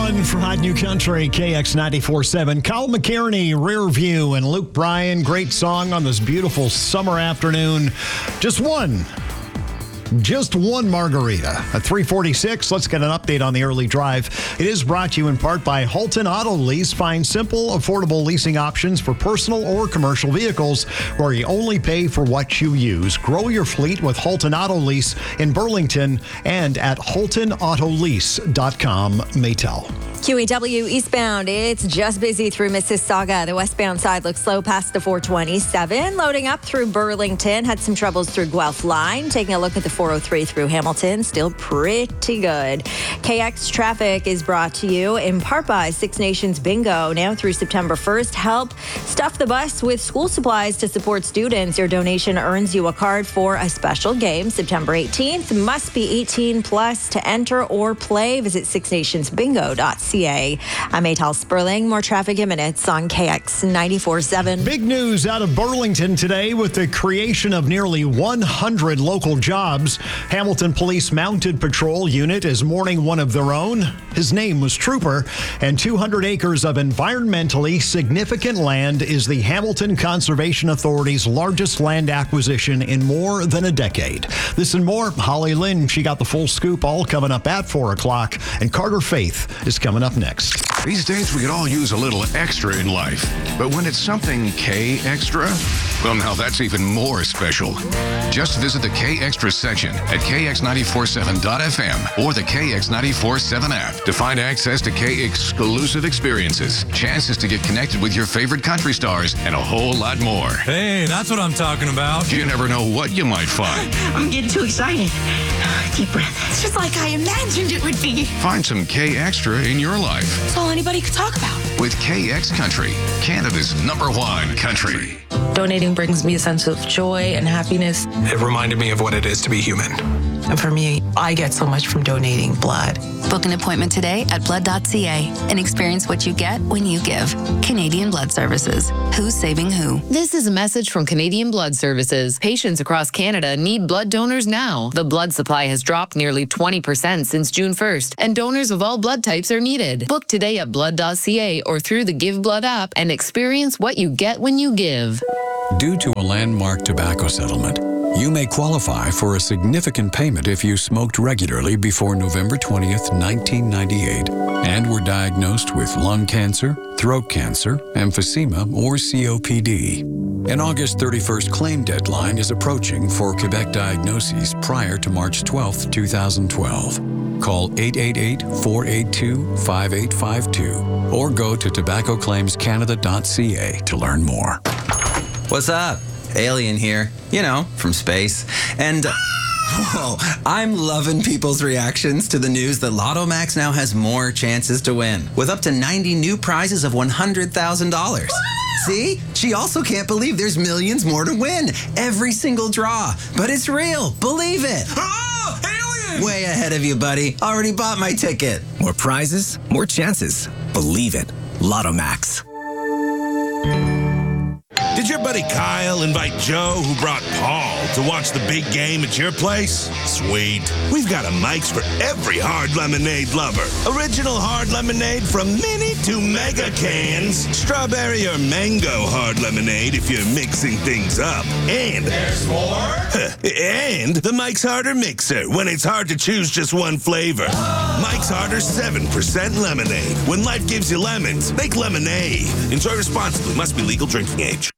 1 for Hot New Country, KX 94.7. Kyle McCartney, Rear View, and Luke Bryan. Great song on this beautiful summer afternoon. Just one margarita. At 3:46, let's get an update on the early drive. It is brought to you in part by Halton Auto Lease. Find simple, affordable leasing options for personal or commercial vehicles where you only pay for what you use. Grow your fleet with Halton Auto Lease in Burlington and at HaltonAutoLease.com, Maytel. QEW eastbound, it's just busy through Mississauga. The westbound side looks slow past the 427. Loading up through Burlington. Had some troubles through Guelph Line. Taking a look at the 403 through Hamilton. Still pretty good. KX traffic is brought to you in part by Six Nations Bingo. Now through September 1st. Help stuff the bus with school supplies to support students. Your donation earns you a card for a special game September 18th. Must be 18 plus to enter or play. Visit sixnationsbingo.ca. I'm Maytel Sperling. More traffic in minutes on KX 94.7. Big news out of Burlington today with the creation of nearly 100 local jobs. Hamilton Police Mounted Patrol Unit is mourning one of their own. His name was Trooper, and 200 acres of environmentally significant land is the Hamilton Conservation Authority's largest land acquisition in more than a decade. This and more, Holly Lynn, she got the full scoop, all coming up at 4 o'clock, and Carter Faith is coming up next. These days, we could all use a little extra in life. But when it's something K Extra, well, now that's even more special. Just visit the K Extra section at kx947.fm or the KX947 app to find access to K exclusive experiences, chances to get connected with your favorite country stars, and a whole lot more. Hey, that's what I'm talking about. You never know what you might find. I'm getting too excited. Deep breath. It's just like I imagined it would be. Find some K Extra in your life. It's all anybody could talk about. With KX Country, Canada's #1 country. Donating brings me a sense of joy and happiness. It reminded me of what it is to be human. And for me, I get so much from donating blood. Book an appointment today at blood.ca and experience what you get when you give. Canadian Blood Services. Who's saving who? This is a message from Canadian Blood Services. Patients across Canada need blood donors now. The blood supply has dropped nearly 20% since June 1st, and donors of all blood types are needed. Book today at blood.ca or through the Give Blood app and experience what you get when you give. Due to a landmark tobacco settlement, you may qualify for a significant payment if you smoked regularly before November 20th, 1998, and were diagnosed with lung cancer, throat cancer, emphysema, or COPD. An August 31st claim deadline is approaching for Quebec diagnoses prior to March 12th, 2012. Call 888-482-5852 or go to tobaccoclaimscanada.ca to learn more. What's up? Alien here, you know, from space. And I'm loving people's reactions to the news that Lotto Max now has more chances to win, with up to 90 new prizes of $100,000. See? She also can't believe there's millions more to win. Every single draw. But it's real. Believe it. Oh, alien! Way ahead of you, buddy. Already bought my ticket. More prizes, more chances. Believe it. Lotto Max. Did your buddy Kyle invite Joe, who brought Paul, to watch the big game at your place? Sweet. We've got a Mike's for every hard lemonade lover. Original hard lemonade from mini to mega cans. Strawberry or mango hard lemonade if you're mixing things up. And there's more? And the Mike's Harder Mixer when it's hard to choose just one flavor. Mike's Harder 7% lemonade. When life gives you lemons, make lemonade. Enjoy responsibly. Must be legal drinking age.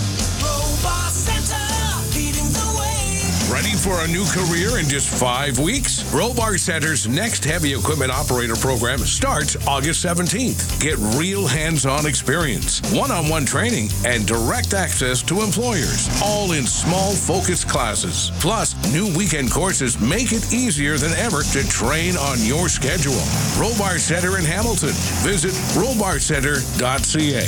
Ready for a new career in just 5 weeks? Rollbar Center's next heavy equipment operator program starts August 17th. Get real hands-on experience, one-on-one training, and direct access to employers, all in small focused classes. Plus, new weekend courses make it easier than ever to train on your schedule. Rollbar Center in Hamilton. Visit rollbarcenter.ca.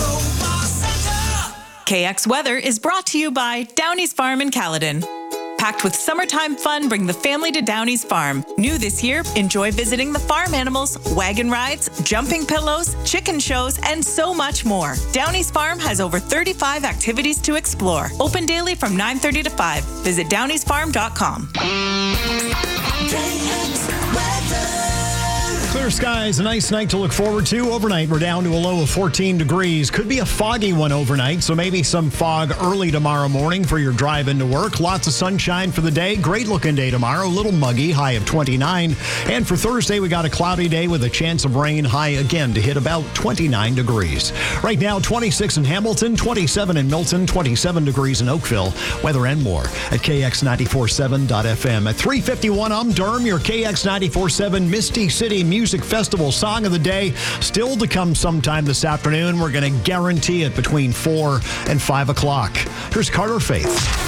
KX Weather is brought to you by Downey's Farm in Caledon. Packed with summertime fun, bring the family to Downey's Farm. New this year, enjoy visiting the farm animals, wagon rides, jumping pillows, chicken shows, and so much more. Downey's Farm has over 35 activities to explore. Open daily from 9:30 to 5. Visit downeysfarm.com. Clear skies, a nice night to look forward to. Overnight, we're down to a low of 14 degrees. Could be a foggy one overnight, so maybe some fog early tomorrow morning for your drive into work. Lots of sunshine for the day. Great looking day tomorrow. A little muggy, high of 29. And for Thursday, we got a cloudy day with a chance of rain, high again to hit about 29 degrees. Right now, 26 in Hamilton, 27 in Milton, 27 degrees in Oakville. Weather and more at KX947.FM. At 3:51, I'm Durham, your KX947 Misty City Music Festival Song of the Day. Still to come sometime this afternoon. We're going to guarantee it between 4 and 5 o'clock. Here's Carter Faith.